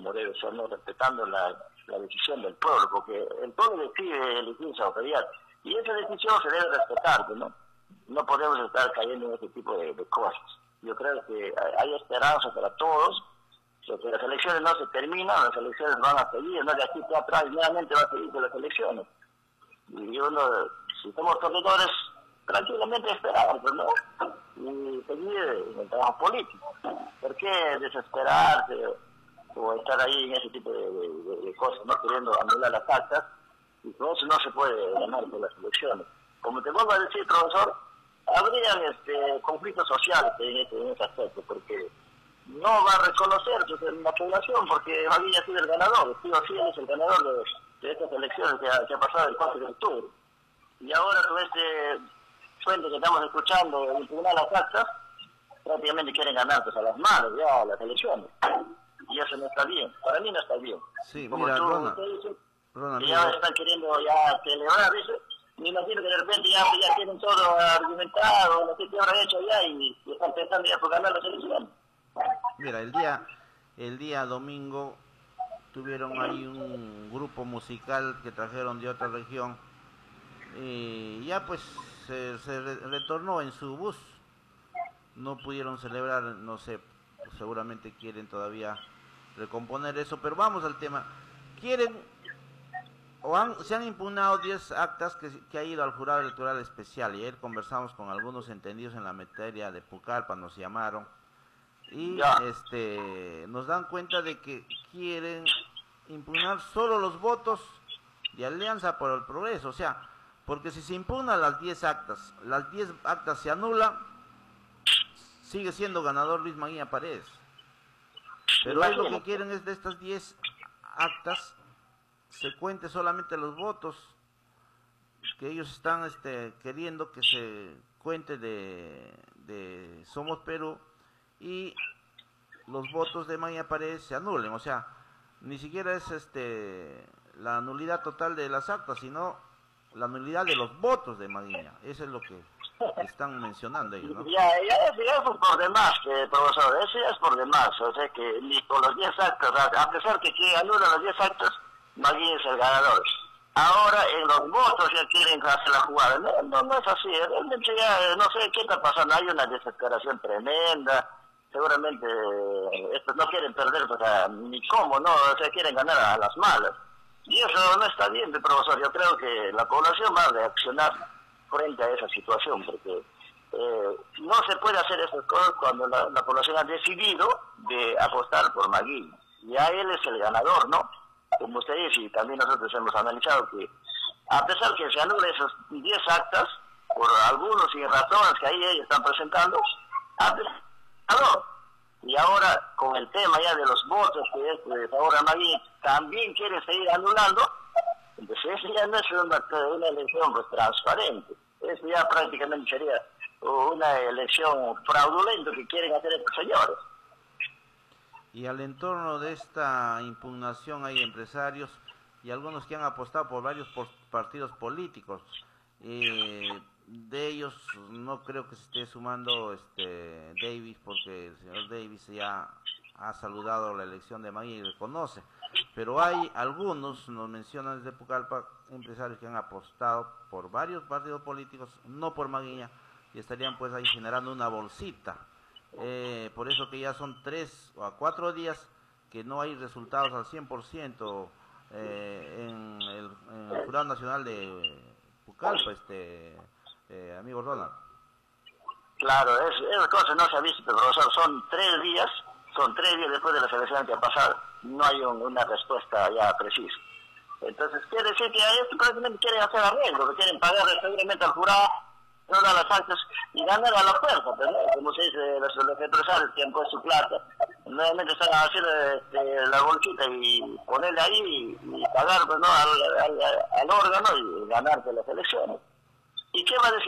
como debe ser, ¿no? Respetando la decisión del pueblo, porque el pueblo decide elegir esa autoridad, y esa decisión se debe respetar, ¿no? No podemos estar cayendo en ese tipo de cosas. Yo creo que hay esperanza para todos, porque las elecciones no se terminan, las elecciones van a seguir, ¿no? De aquí para atrás nuevamente va a seguir con las elecciones. Y uno, si somos corredores, tranquilamente esperamos, ¿no? Y seguir en el trabajo político. ¿Por qué desesperarse o estar ahí en ese tipo de cosas, no queriendo anular las actas? Y con eso no se puede ganar por las elecciones. Como te vuelvo a decir, profesor, habrían conflictos sociales en ese aspecto, porque no va a reconocer la población, porque Maguiña ha sido el ganador, sí o sí él es el ganador de estas elecciones que ha pasado el 4 de octubre. Y ahora con este fuente que estamos escuchando, el Tribunal de las Actas, prácticamente quieren ganar pues a las manos ya las elecciones. Y eso no está bien, para mí no está bien. Sí, como mira, usted dice, Ronald, que ya están queriendo ya celebrar, dice, me imagino que de repente ya tienen todo argumentado, no sé qué habrán hecho ya, y están pensando ya por ganar las elecciones. mira, el día domingo tuvieron ahí un grupo musical que trajeron de otra región y ya pues se retornó en su bus. No pudieron celebrar, no sé, seguramente quieren todavía recomponer eso, pero vamos al tema. Quieren se han impugnado 10 actas que ha ido al jurado electoral especial, y ayer conversamos con algunos entendidos en la materia de Pucallpa, nos llamaron y nos dan cuenta de que quieren impugnar solo los votos de Alianza por el Progreso, o sea, porque si se impugnan las 10 actas se anulan, sigue siendo ganador Luis Maguiña Paredes, pero es lo que quieren es de estas 10 actas se cuente solamente los votos que ellos están queriendo que se cuente de Somos Perú, y los votos de Maguiña Paredes se anulen, o sea, ni siquiera es la nulidad total de las actas, sino la nulidad de los votos de Maguiña. Eso es lo que están mencionando ellos, ¿no? Ya es por demás, profesor, eso ya es por demás, o sea que ni con los 10 actos, a pesar que anulan los 10 actos, Maguiña es el ganador. Ahora en los votos ya quieren hacer la jugada. No es así, realmente ya no sé qué está pasando, hay una desesperación tremenda, seguramente estos no quieren perder pues, ni cómo, no, o sea, quieren ganar a las malas. Y eso no está bien, profesor, yo creo que la población va a reaccionar frente a esa situación, porque no se puede hacer esas cosas cuando la población ha decidido de apostar por Maguiña. Ya él es el ganador, ¿no? Como usted dice, y también nosotros hemos analizado que a pesar que se anulen esas 10 actas, por algunos y razones que ahí ellos están presentando, y ahora con el tema ya de los votos que es de favor a Maguiña, también quieren seguir anulando, entonces eso ya no es una elección pues transparente, eso ya prácticamente sería una elección fraudulenta que quieren hacer estos señores. Y al entorno de esta impugnación hay empresarios y algunos que han apostado por varios partidos políticos. De ellos no creo que se esté sumando Davis, porque el señor Davis ya ha saludado la elección de Maguiña y reconoce. Pero hay algunos, nos mencionan desde Pucallpa, empresarios que han apostado por varios partidos políticos, no por Maguiña, y estarían pues ahí generando una bolsita. Por eso que ya son 3 o 4 días que no hay resultados al 100% en el Jurado Nacional de Pucallpa, amigo Ronald. Claro, esa cosa no se ha visto, profesor, son 3 días después de las elecciones que han pasado, no hay una respuesta ya precisa. Entonces quiere decir que esto prácticamente quieren hacer arreglo, que quieren pagar seguramente al jurado, no dar las actas y ganar a la fuerza, pero ¿no? Como se dice, los empresarios que han puesto su plata, nuevamente están haciendo la bolsita y ponerle ahí y pagar pues, ¿no? al órgano y ganarse las elecciones. ¿Y qué va a decir?